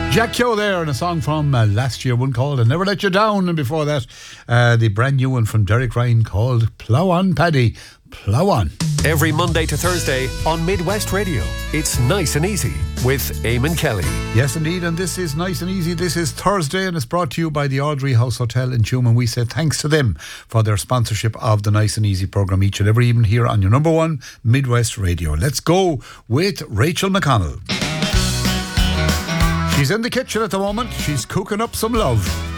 Jack Keogh there, and a song from last year, one called "I Never Let You Down," and before that, the brand new one from Derek Ryan called "Plough On, Paddy, Plough On." Every Monday to Thursday on Midwest Radio, it's Nice and Easy with Eamon Kelly. Yes, indeed, and this is Nice and Easy. This is Thursday, and it's brought to you by the Audrey House Hotel in Tuam, and we say thanks to them for their sponsorship of the Nice and Easy programme each and every evening here on your number one Midwest Radio. Let's go with Rachel McConnell. She's in the kitchen at the moment. She's cooking up some love.